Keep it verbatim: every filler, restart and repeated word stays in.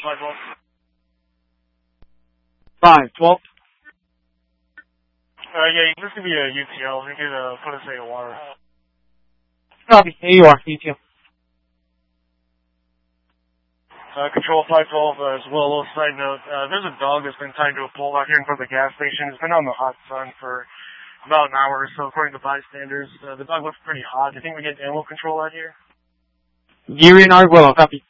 five twelve. five twelve. Uh, yeah, this could be a U T L. You could uh, put us in water. Copy. Here you are, U T L. Uh, control five twelve uh, as well. A little side note. Uh, there's a dog that's been tied to a pole out here in front of the gas station. It's been out in the hot sun for about an hour or so, according to bystanders. Uh, the dog looks pretty hot. Do you think we get animal control out here? Gear in Arguello. Copy.